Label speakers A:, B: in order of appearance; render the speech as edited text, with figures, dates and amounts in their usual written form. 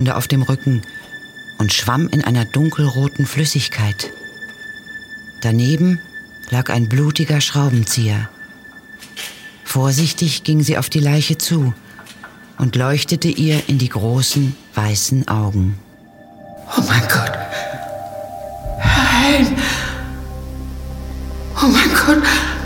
A: Blutwunde auf dem Rücken und schwamm in einer dunkelroten Flüssigkeit. Daneben lag ein blutiger Schraubenzieher. Vorsichtig ging sie auf die Leiche zu und leuchtete ihr in die großen, weißen Augen.
B: Oh mein Gott! Herr Helm! Oh mein Gott!